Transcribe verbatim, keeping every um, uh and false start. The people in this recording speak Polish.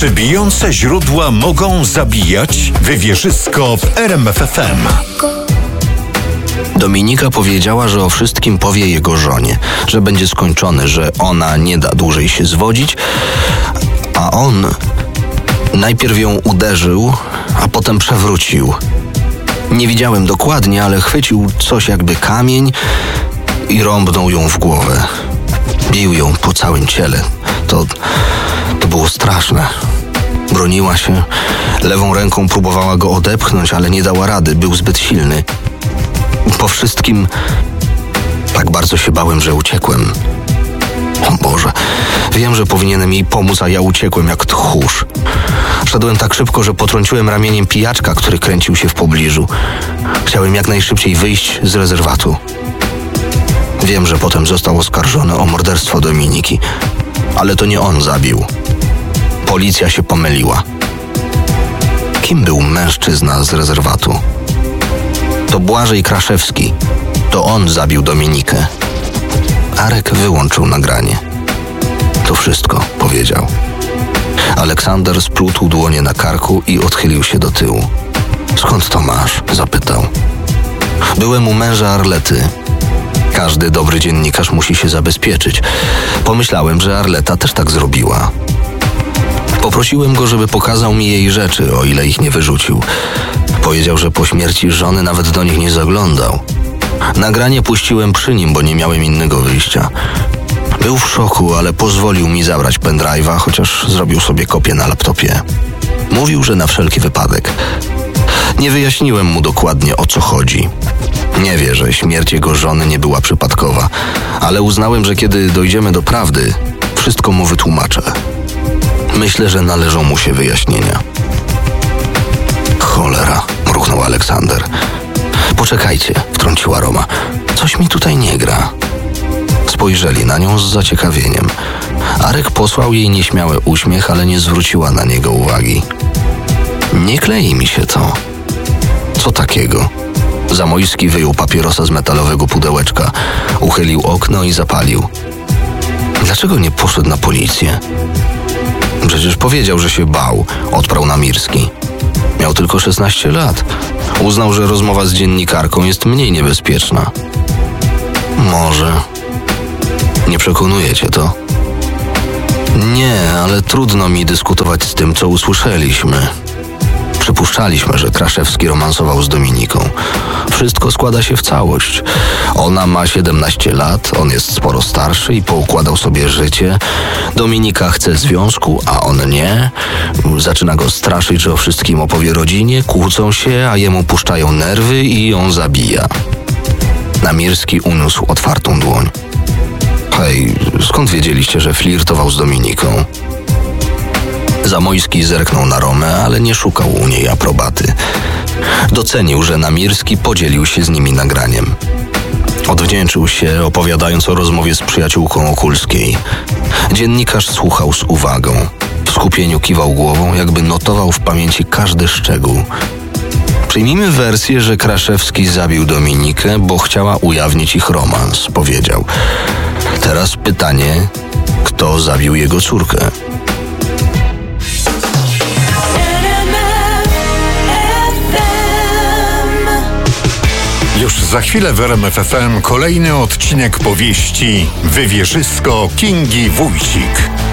Czy bijące źródła mogą zabijać? Wywierzysko w R M F F M. Dominika powiedziała, że o wszystkim powie jego żonie, że będzie skończony, że ona nie da dłużej się zwodzić, a on najpierw ją uderzył, a potem przewrócił. Nie widziałem dokładnie, ale chwycił coś jakby kamień i rąbnął ją w głowę. Bił ją po całym ciele. To, to było straszne. Broniła się. Lewą ręką próbowała go odepchnąć, ale nie dała rady. Był zbyt silny. Po wszystkim tak bardzo się bałem, że uciekłem. O Boże, wiem, że powinienem jej pomóc, a ja uciekłem jak tchórz. Szedłem tak szybko, że potrąciłem ramieniem pijaczka, który kręcił się w pobliżu. Chciałem jak najszybciej wyjść z rezerwatu. Wiem, że potem został oskarżony o morderstwo Dominiki, ale to nie on zabił. Policja się pomyliła. Kim był mężczyzna z rezerwatu? To Błażej Kraszewski. To on zabił Dominikę. Arek wyłączył nagranie. To wszystko, powiedział. Aleksander splótł dłonie na karku i odchylił się do tyłu. Skąd to masz? Zapytał. Byłem u męża Arlety. Każdy dobry dziennikarz musi się zabezpieczyć. Pomyślałem, że Arleta też tak zrobiła. Poprosiłem go, żeby pokazał mi jej rzeczy, o ile ich nie wyrzucił. Powiedział, że po śmierci żony nawet do nich nie zaglądał. Nagranie puściłem przy nim, bo nie miałem innego wyjścia. Był w szoku, ale pozwolił mi zabrać pendrive'a, chociaż zrobił sobie kopię na laptopie. Mówił, że na wszelki wypadek. Nie wyjaśniłem mu dokładnie, o co chodzi. Nie wie, że śmierć jego żony nie była przypadkowa, ale uznałem, że kiedy dojdziemy do prawdy, wszystko mu wytłumaczę. Myślę, że należą mu się wyjaśnienia. Cholera, mruchnął Aleksander. Poczekajcie, wtrąciła Roma. Coś mi tutaj nie gra. Spojrzeli na nią z zaciekawieniem. Arek posłał jej nieśmiały uśmiech, ale nie zwróciła na niego uwagi. Nie klei mi się to. Co takiego? Zamojski wyjął papierosa z metalowego pudełeczka, uchylił okno i zapalił. Dlaczego nie poszedł na policję? Przecież powiedział, że się bał, odparł Namirski. Miał tylko szesnaście lat. Uznał, że rozmowa z dziennikarką jest mniej niebezpieczna. Może. Nie przekonuje cię to? Nie, ale trudno mi dyskutować z tym, co usłyszeliśmy. Przypuszczaliśmy, że Kraszewski romansował z Dominiką. Wszystko składa się w całość. Ona ma siedemnaście lat, on jest sporo starszy i poukładał sobie życie. Dominika chce związku, a on nie. Zaczyna go straszyć, że o wszystkim opowie rodzinie, kłócą się, a jemu puszczają nerwy i ją zabija. Namirski uniósł otwartą dłoń. Hej, skąd wiedzieliście, że flirtował z Dominiką? Zamojski zerknął na Romę, ale nie szukał u niej aprobaty. Docenił, że Namirski podzielił się z nimi nagraniem. Odwdzięczył się, opowiadając o rozmowie z przyjaciółką Okulskiej. Dziennikarz słuchał z uwagą. W skupieniu kiwał głową, jakby notował w pamięci każdy szczegół. Przyjmijmy wersję, że Kraszewski zabił Dominikę, bo chciała ujawnić ich romans, powiedział. Teraz pytanie, kto zabił jego córkę? Już za chwilę w R M F F M kolejny odcinek powieści Wywierzysko Kingi Wójcik.